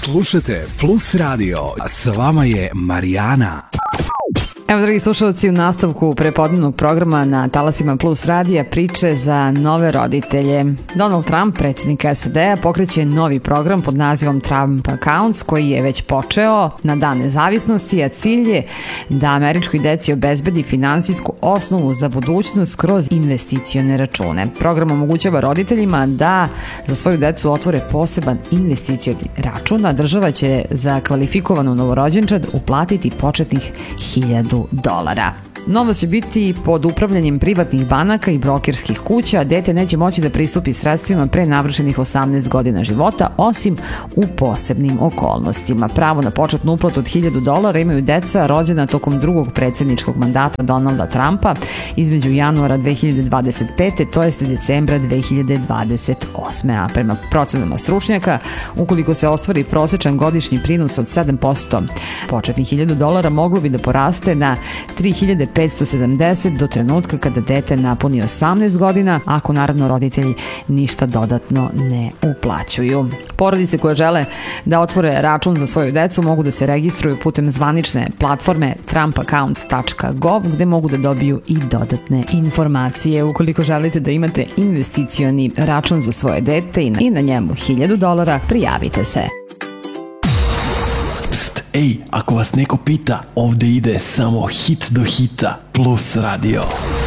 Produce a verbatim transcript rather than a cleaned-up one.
Slušajte Plus Radio, a s vama je Marijana. Evo, dragi slušalci, u nastavku prepodnevnog programa na talasima Plus radija priče za nove roditelje. Donald Trump, predsjednik S A D-a, pokreće novi program pod nazivom Trump Accounts, koji je već počeo na dan nezavisnosti, a cilj je da američkoj deci obezbedi finansijsku osnovu za budućnost kroz investicione račune. Program omogućava roditeljima da za svoju decu otvore poseban investicioni račun, a država će za kvalifikovanu novorođenčad uplatiti početnih hiljadu dolara. Novac će biti pod upravljanjem privatnih banaka i brokerskih kuća, a dete neće moći da pristupi sredstvima pre navršenih osamnaest godina života, osim u posebnim okolnostima. Pravo na početnu uplatu od hiljadu dolara imaju deca rođena tokom drugog predsjedničkog mandata Donalda Trumpa između januara dve hiljade dvadeset pete. to jest decembra dve hiljade dvadeset osme. A prema procenama stručnjaka, ukoliko se ostvari prosječan godišnji prinos od sedam posto, početnih hiljadu dolara moglo bi da poraste na tri hiljade petsto sedamdeset do trenutka kada dete napuni osamnaest godina, ako naravno roditelji ništa dodatno ne uplaćuju. Porodice koje žele da otvore račun za svoju decu mogu da se registruju putem zvanične platforme trump accounts tačka gov, gde mogu da dobiju i dodatne informacije. Ukoliko želite da imate investicioni račun za svoje dete i na, i na njemu hiljadu dolara, prijavite se. Ej, ako vas neko pita, ovde ide samo hit do hita Plus Radio.